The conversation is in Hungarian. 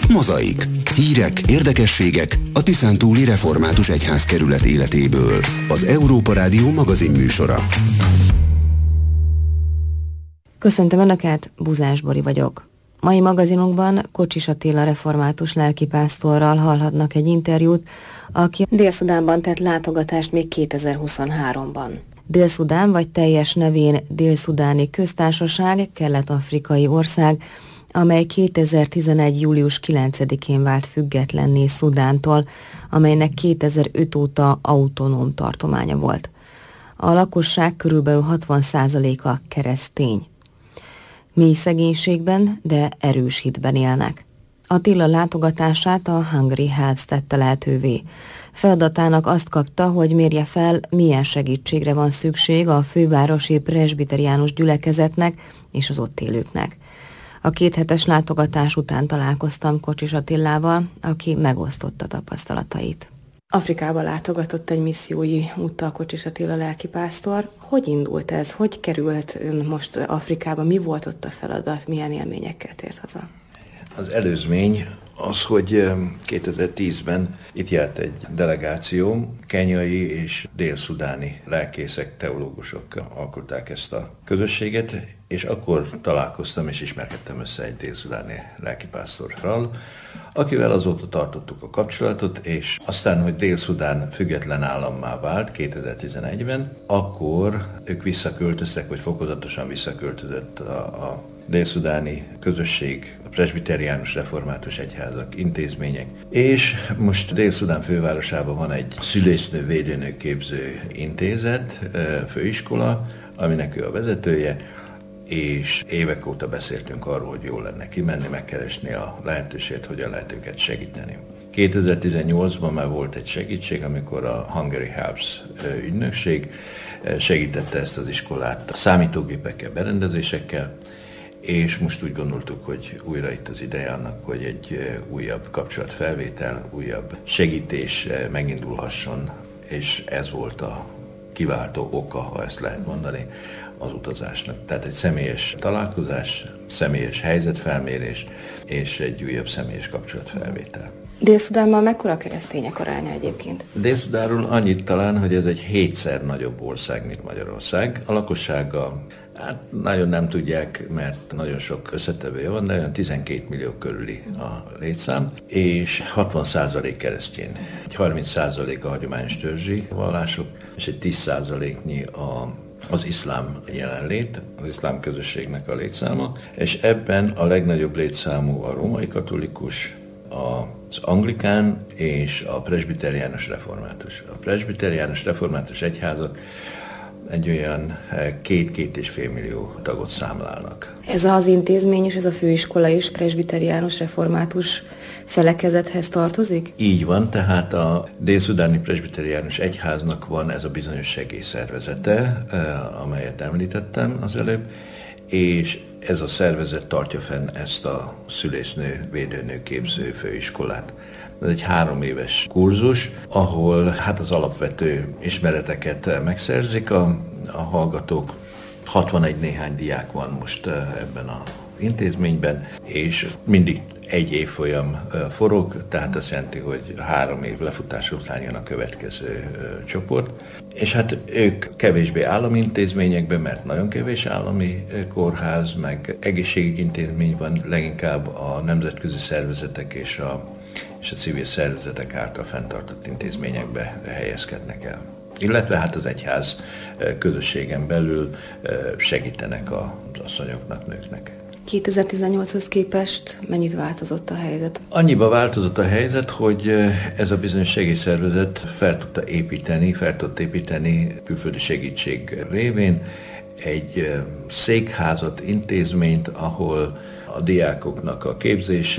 Mozaik. Hírek, érdekességek a Tiszántúli Református Egyházkerület életéből. Az Európa Rádió magazin műsora. Köszöntöm Önöket, Buzás Bori vagyok. Mai magazinunkban Kocsis Attila református lelkipásztorral hallhatnak egy interjút, aki Dél-Szudánban tett látogatást még 2023-ban. Dél-Szudán, vagy teljes nevén Dél-Szudáni Köztársaság, kelet-afrikai ország, amely 2011. július 9-én vált függetlenné Szudántól, amelynek 2005 óta autonóm tartománya volt. A lakosság körülbelül 60%-a keresztény. Mély szegénységben, de erős hitben élnek. Attila látogatását a Hungry Helps tette lehetővé. Feladatának azt kapta, hogy mérje fel, milyen segítségre van szükség a fővárosi presbiteriánus gyülekezetnek és az ott élőknek. A 2 hetes látogatás után találkoztam Kocsis Attilával, aki megosztotta tapasztalatait. Afrikába látogatott egy missziói úttal Kocsis Attila lelkipásztor. Hogy indult ez? Hogy került ön most Afrikába? Mi volt ott a feladat? Milyen élményekkel tért haza? Az előzmény az, hogy 2010-ben itt járt egy delegáció, kenyai és dél-szudáni lelkészek, teológusok alkották ezt a közösséget, és akkor találkoztam és ismerkedtem össze egy dél-szudáni lelkipásztorral, akivel azóta tartottuk a kapcsolatot, és aztán, hogy Dél-Szudán független állammá vált 2011-ben, akkor ők visszaköltöztek, vagy fokozatosan visszaköltözött a dél-szudáni közösség, a presbiteriánus református egyházak, intézmények. És most Dél-Szudán fővárosában van egy szülésznő védőnő képző intézet, főiskola, aminek ő a vezetője, és évek óta beszéltünk arról, hogy jó lenne kimenni, megkeresni a lehetőséget, hogyan lehet őket segíteni. 2018-ban már volt egy segítség, amikor a Hungry Helps ügynökség segítette ezt az iskolát számítógépekkel, berendezésekkel, és most úgy gondoltuk, hogy újra itt az ideje annak, hogy egy újabb kapcsolatfelvétel, újabb segítés megindulhasson, és ez volt a kiváltó oka, ha ezt lehet mondani, az utazásnak. Tehát egy személyes találkozás, személyes helyzetfelmérés és egy újabb személyes kapcsolatfelvétel. Dél-Szudánban mekkora keresztények aránya egyébként? Dél-Szudánról annyit talán, hogy ez egy 7-szer nagyobb ország, mint Magyarország. A lakossága nagyon nem tudják, mert nagyon sok összetevője van, de olyan 12 millió körüli a létszám, és 60% keresztény. Egy 30% a hagyományos törzsi vallások, és egy 10%-nyi az iszlám jelenlét, az iszlám közösségnek a létszáma, és ebben a legnagyobb létszámú a római katolikus, az anglikán és a presbiteriánus református. A presbiteriánus református egyházak egy olyan 2-2,5 millió tagot számlálnak. Ez az intézmény és ez a főiskola is presbiteriánus református felekezethez tartozik? Így van, tehát a dél-szudáni presbiteriánus egyháznak van ez a bizonyos segélyszervezete, amelyet említettem az előbb, és ez a szervezet tartja fenn ezt a szülésznő, védőnő képző főiskolát. Ez egy 3 éves kurzus, ahol az alapvető ismereteket megszerzik a hallgatók. 61 néhány diák van most ebben az intézményben, és mindig egy évfolyam forog, tehát azt jelenti, hogy 3 év lefutás után jön a következő csoport. És ők kevésbé állami intézményekben, mert nagyon kevés állami kórház, meg egészségügyi intézmény van, leginkább a nemzetközi szervezetek és a civil szervezetek által fenntartott intézményekbe helyezkednek el. Illetve az egyház közösségen belül segítenek az asszonyoknak, nőknek. 2018-hoz képest mennyit változott a helyzet? Annyiba változott a helyzet, hogy ez a bizonyos segélyszervezet fel tudta építeni külföldi segítség révén egy székházat, intézményt, ahol a diákoknak a képzése,